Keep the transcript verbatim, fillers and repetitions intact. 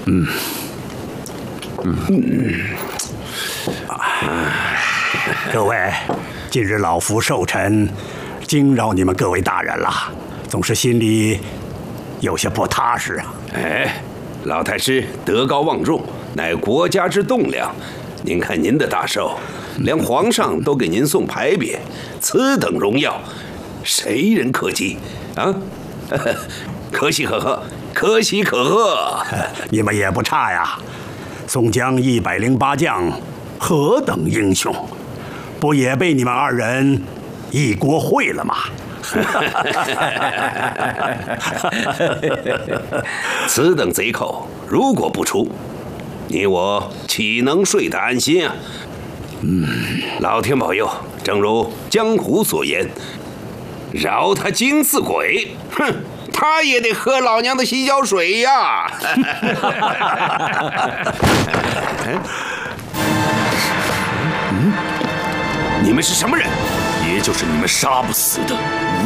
嗯嗯嗯。各位，今日老夫寿辰，惊扰你们各位大人了，总是心里有些不踏实啊。 哎，老太师德高望重，乃国家之栋梁。您看您的大寿，连皇上都给您送牌匾，此等荣耀，谁人可及啊？可喜可贺，可喜可贺！ 你们也不差呀，宋江一百零八将，何等英雄，不也被你们二人一锅烩了吗？ 此等贼口，如果不出，你我岂能睡得安心啊？嗯，老天保佑，正如江湖所言，饶他精似鬼，哼，他也得喝老娘的洗脚水呀！ 嗯，你们是什么人？也就是你们杀不死的